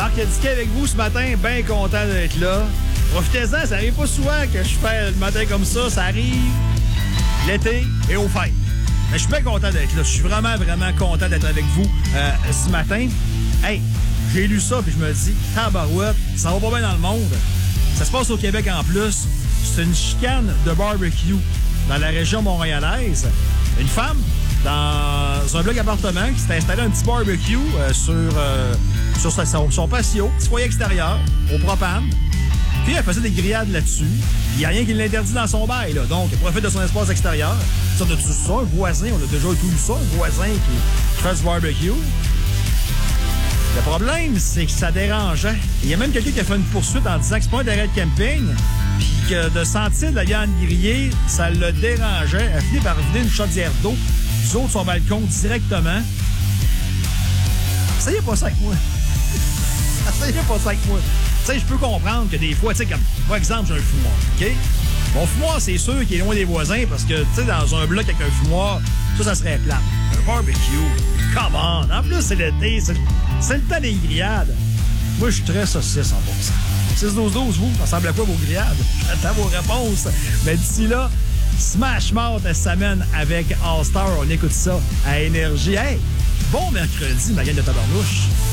Marc Diquet avec vous ce matin, bien content d'être là. Profitez-en, ça arrive pas souvent que je fais le matin comme ça arrive l'été et au fêtes. Mais je suis bien content d'être là, je suis vraiment, vraiment content d'être avec vous ce matin. Hey, j'ai lu ça puis je me dis, tabarouette, ça va pas bien dans le monde. Ça se passe au Québec en plus. C'est une chicane de barbecue dans la région montréalaise. Une femme dans un bloc appartement qui s'est installé un petit barbecue sur son patio, petit foyer extérieur, au propane. Puis elle faisait des grillades là-dessus. Il n'y a rien qui l'interdit dans son bail, là. Donc, elle profite de son espace extérieur. Ça, on a tout ça, un voisin, on a déjà tout lu ça, un voisin qui fait du barbecue. Le problème, c'est que ça dérangeait. Il y a même quelqu'un qui a fait une poursuite en disant que c'est pas un arrêt de camping, puis que de sentir de la viande grillée, ça le dérangeait. Elle a fini par vider une chaudière d'eau du haut de son balcon directement. Ça y est pas ça avec moi. Ça y est pas ça avec moi. Tu sais, je peux comprendre que des fois, tu sais, comme, par exemple, j'ai un fumoir, OK? Mon fumoir, c'est sûr qu'il est loin des voisins parce que, tu sais, dans un bloc avec un fumoir, ça serait plate. Un barbecue, come on! En plus, c'est l'été, c'est le temps des grillades. Moi, je suis très saucisse en 100%. 6-12-12, vous, ça ressemble à quoi vos grillades? J'attends vos réponses. Mais d'ici là, Smash Mouth s'amène avec All Star. On écoute ça à Énergie. Hey, bon mercredi, ma gang de tabarnouche.